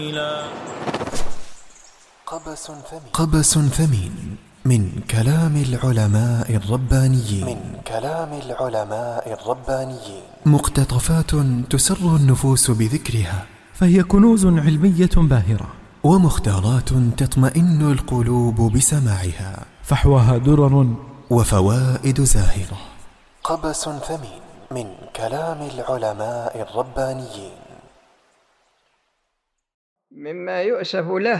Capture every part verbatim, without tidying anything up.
قبس ثمين, قبس ثمين من كلام العلماء الربانيين من كلام العلماء الربانيين مقتطفات تسر النفوس بذكرها، فهي كنوز علمية باهرة، ومختارات تطمئن القلوب بسماعها، فحواها درر وفوائد زاهرة. قبس ثمين من كلام العلماء الربانيين. مما يؤسف له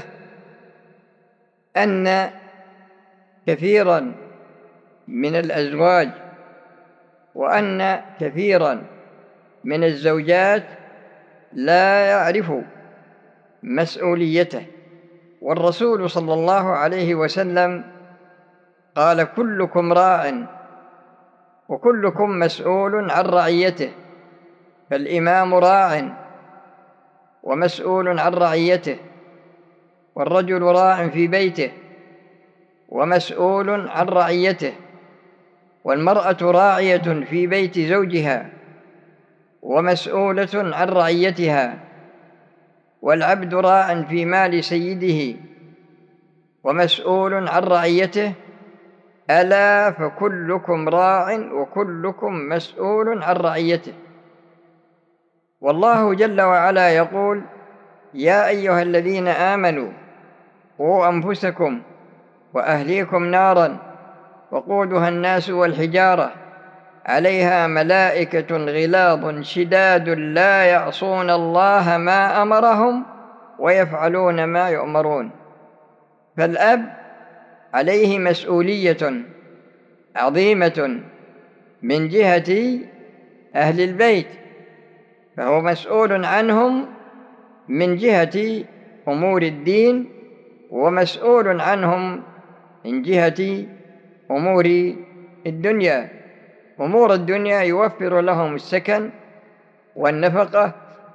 أن كثيرا من الأزواج وأن كثيرا من الزوجات لا يعرف مسؤوليته، والرسول صلى الله عليه وسلم قال: كلكم راع وكلكم مسؤول عن رعيته، فالإمام راع ومسؤول عن رعيته، والرجل راع في بيته ومسؤول عن رعيته، والمرأة راعية في بيت زوجها ومسؤولة عن رعيتها، والعبد راع في مال سيده ومسؤول عن رعيته، ألا فكلكم راع وكلكم مسؤول عن رعيته. والله جل وعلا يقول: يا أيها الذين آمنوا قوا أنفسكم وأهليكم نارا وقودها الناس والحجارة عليها ملائكة غلاظ شداد لا يعصون الله ما أمرهم ويفعلون ما يؤمرون. فالأب عليه مسؤولية عظيمة من جهة أهل البيت، فهو مسؤول عنهم من جهة أمور الدين، ومسؤول عنهم من جهة أمور الدنيا. أمور الدنيا يوفر لهم السكن والنفقة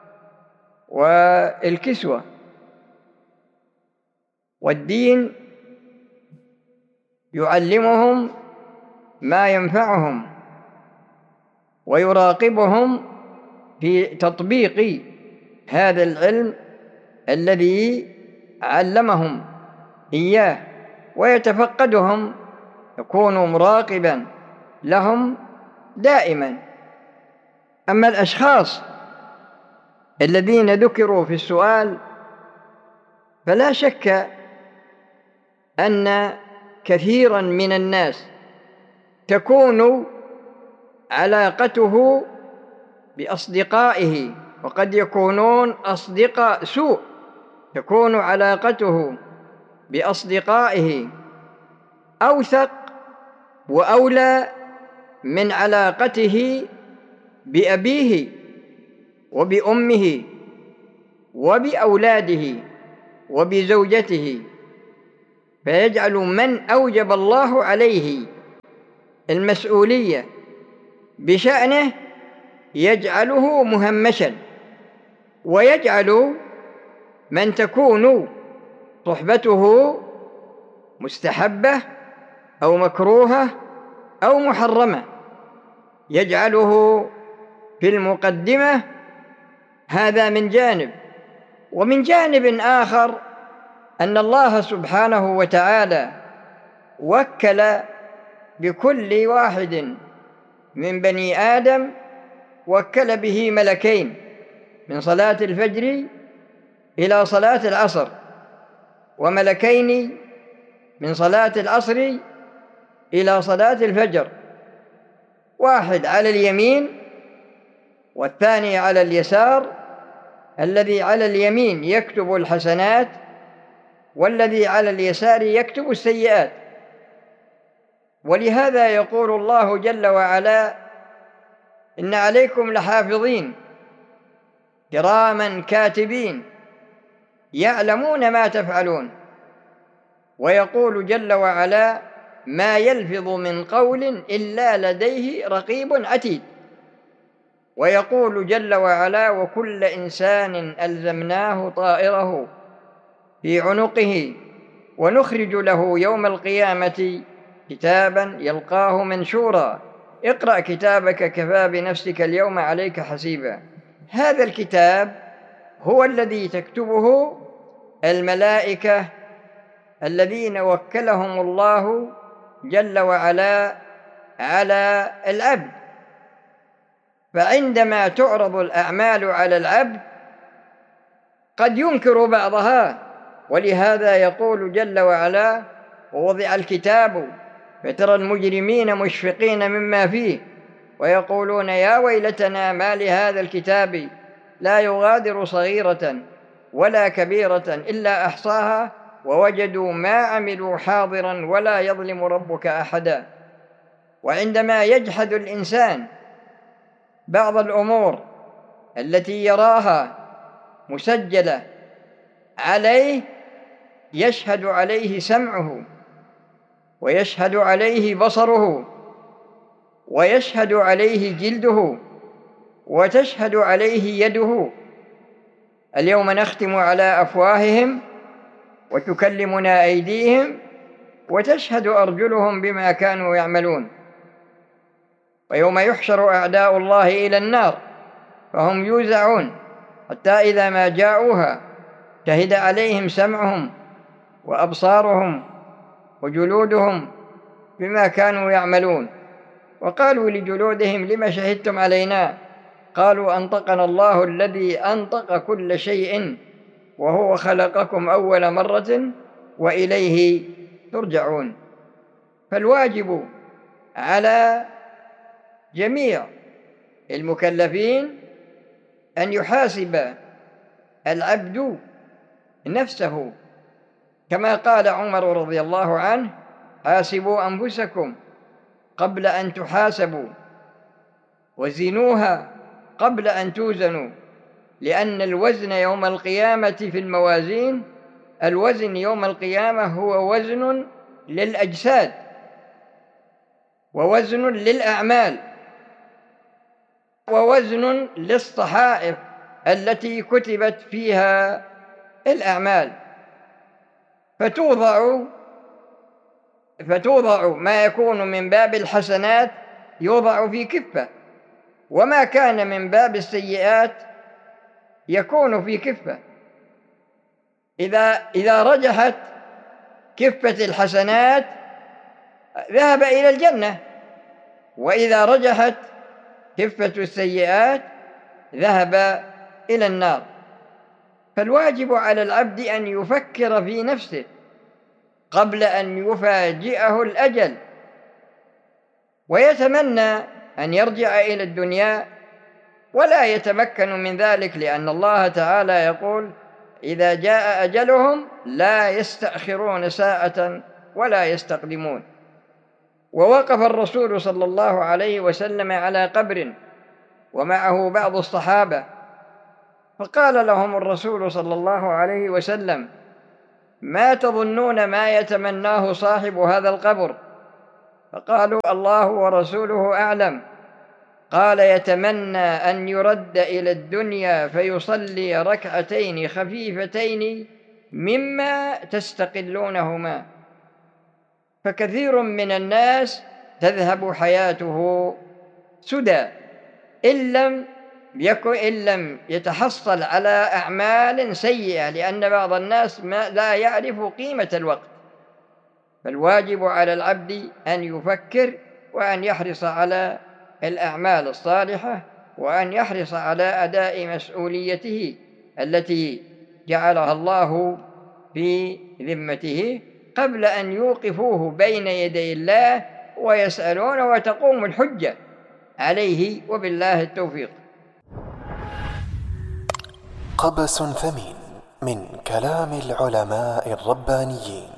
والكسوة، والدين يعلمهم ما ينفعهم ويراقبهم في تطبيق هذا العلم الذي علمهم إياه، ويتفقدهم، يكون مراقبا لهم دائما. أما الأشخاص الذين ذكروا في السؤال فلا شك أن كثيرا من الناس تكون علاقته بأصدقائه، وقد يكونون أصدقاء سوء، تكون علاقته بأصدقائه أوثق وأولى من علاقته بأبيه وبأمه وبأولاده وبزوجته، فيجعل من أوجب الله عليه المسؤولية بشأنه يجعله مهمشا، ويجعل من تكون صحبته مستحبة أو مكروهة أو محرمة يجعله في المقدمة. هذا من جانب. ومن جانب آخر أن الله سبحانه وتعالى وكل بكل واحد من بني آدم وكل به ملكين، من صلاة الفجر إلى صلاة العصر، وملكين من صلاة العصر إلى صلاة الفجر، واحد على اليمين والثاني على اليسار. الذي على اليمين يكتب الحسنات، والذي على اليسار يكتب السيئات. ولهذا يقول الله جل وعلا: إن عليكم لحافظين كراما كاتبين يعلمون ما تفعلون. ويقول جل وعلا: ما يلفظ من قول إلا لديه رقيب عتيد. ويقول جل وعلا: وكل إنسان ألزمناه طائره في عنقه ونخرج له يوم القيامة كتابا يلقاه منشورا اقرأ كتابك كفى بنفسك اليوم عليك حسيبا. هذا الكتاب هو الذي تكتبه الملائكة الذين وكلهم الله جل وعلا على العبد. فعندما تعرض الأعمال على العبد قد ينكر بعضها، ولهذا يقول جل وعلا: ووضع الكتاب فترى المجرمين مشفقين مما فيه ويقولون يا ويلتنا ما لهذا الكتاب لا يغادر صغيرة ولا كبيرة إلا أحصاها ووجدوا ما عملوا حاضرا ولا يظلم ربك أحدا. وعندما يجحد الإنسان بعض الأمور التي يراها مسجلة عليه يشهد عليه سمعه ويشهد عليه بصره ويشهد عليه جلده وتشهد عليه يده. اليوم نختم على أفواههم وتكلمنا أيديهم وتشهد أرجلهم بما كانوا يعملون. ويوم يحشر أعداء الله إلى النار فهم يوزعون حتى إذا ما جاءوها شهد عليهم سمعهم وأبصارهم وجلودهم بما كانوا يعملون. وقالوا لجلودهم لما شهدتم علينا؟ قالوا أنطقنا الله الذي أنطق كل شيء وهو خلقكم أول مرة وإليه ترجعون. فالواجب على جميع المكلفين أن يحاسب العبد نفسه، كما قال عمر رضي الله عنه: حاسبوا أنفسكم قبل أن تحاسبوا وزنوها قبل أن توزنوا، لأن الوزن يوم القيامة في الموازين، الوزن يوم القيامة هو وزن للأجساد ووزن للأعمال ووزن للصحائف التي كتبت فيها الأعمال، فتوضع فتوضع ما يكون من باب الحسنات يوضع في كفة، وما كان من باب السيئات يكون في كفة. إذا إذا رجحت كفة الحسنات ذهب إلى الجنة، وإذا رجحت كفة السيئات ذهب إلى النار. فالواجب على العبد أن يفكر في نفسه قبل أن يفاجئه الأجل، ويتمنى أن يرجع إلى الدنيا ولا يتمكن من ذلك، لأن الله تعالى يقول: إذا جاء أجلهم لا يستأخرون ساعة ولا يستقدمون. ووقف الرسول صلى الله عليه وسلم على قبر ومعه بعض الصحابة، فقال لهم الرسول صلى الله عليه وسلم: ما تظنون ما يتمناه صاحب هذا القبر؟ فقالوا: الله ورسوله أعلم. قال: يتمنى أن يرد إلى الدنيا فيصلي ركعتين خفيفتين مما تستقلونهما. فكثير من الناس تذهب حياته سدى إن لم يكن إن لم يتحصل على أعمال سيئة، لأن بعض الناس ما لا يعرف قيمة الوقت. فالواجب على العبد أن يفكر وأن يحرص على الأعمال الصالحة، وأن يحرص على أداء مسؤوليته التي جعلها الله في ذمته قبل أن يوقفوه بين يدي الله ويسألون وتقوم الحجة عليه، وبالله التوفيق. قبس ثمين من كلام العلماء الربانيين.